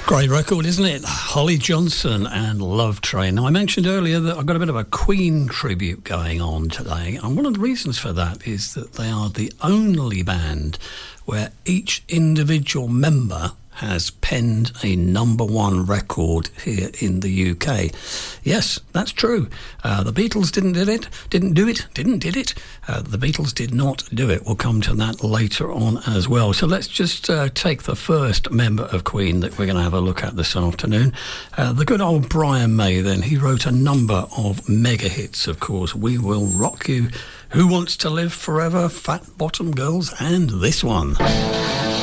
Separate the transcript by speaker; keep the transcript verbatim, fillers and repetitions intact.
Speaker 1: Great record, isn't it? Holly Johnson and Love Train. Now, I mentioned earlier that I've got a bit of a Queen tribute going on today, and one of the reasons for that is that they are the only band where each individual member has penned a number one record here in the U K. Yes, that's true. Uh, the Beatles didn't did it, didn't do it, didn't did it. Uh, the Beatles did not do it. We'll come to that later on as well. So let's just uh, take the first member of Queen that we're going to have a look at this afternoon. Uh, the good old Brian May, then. He wrote a number of mega hits, of course. We Will Rock You, Who Wants to Live Forever, Fat Bottom Girls, and this one.